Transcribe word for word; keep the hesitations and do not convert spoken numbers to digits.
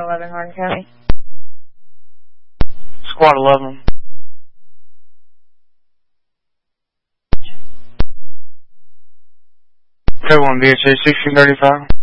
eleven, Hardin County. Squad eleven. K one B H A sixteen thirty-five.